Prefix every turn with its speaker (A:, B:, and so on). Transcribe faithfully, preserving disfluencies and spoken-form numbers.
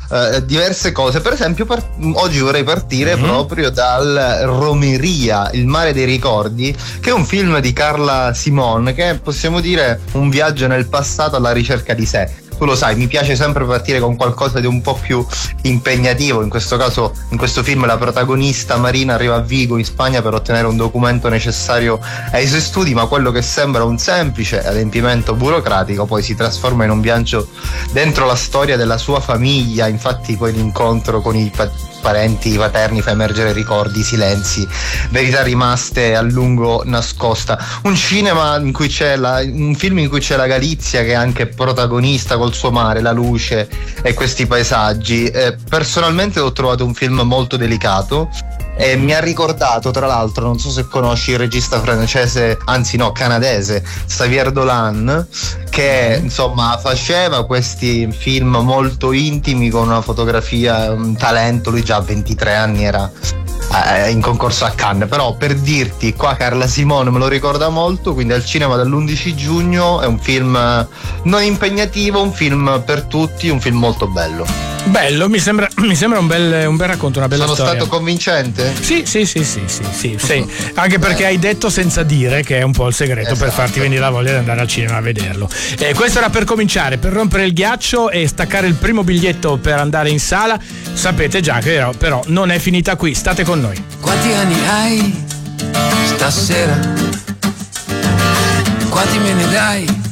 A: eh, diverse cose. Per esempio par- oggi vorrei partire mm-hmm. proprio dal Romeria, il mare dei ricordi, che è un film di Carla Simon, che possiamo dire un viaggio nel passato alla ricerca di sé. Tu lo sai, mi piace sempre partire con qualcosa di un po' più impegnativo. In questo caso, in questo film, la protagonista Marina arriva a Vigo, in Spagna, per ottenere un documento necessario ai suoi studi, ma quello che sembra un semplice adempimento burocratico poi si trasforma in un viaggio dentro la storia della sua famiglia. Infatti poi l'incontro con i pa- parenti paterni fa emergere ricordi, silenzi, verità rimaste a lungo nascosta. Un cinema in cui c'è la, un film in cui c'è la Galizia, che è anche protagonista col suo mare, la luce e questi paesaggi. Eh, personalmente ho trovato un film molto delicato e mi ha ricordato, tra l'altro, non so se conosci il regista francese, anzi no, canadese, Xavier Dolan, che insomma faceva questi film molto intimi con una fotografia, un talento. Lui già a ventitré anni era in concorso a Cannes, però per dirti, qua Carla Simone me lo ricorda molto. Quindi al cinema dall'undici giugno, è un film non impegnativo, un film per tutti, un film molto bello.
B: Bello, mi sembra, mi sembra un bel, un bel racconto, una bella
A: Sono
B: storia.
A: Sono stato convincente?
B: Sì, sì, sì, sì, sì, sì, sì. Anche perché hai detto senza dire, che è un po' il segreto, esatto, per farti venire la voglia di andare al cinema a vederlo. Eh, questo era per cominciare, per rompere il ghiaccio e staccare il primo biglietto per andare in sala. Sapete già che però, però non è finita qui, state con noi.
C: Quanti anni hai stasera? Quanti me ne dai?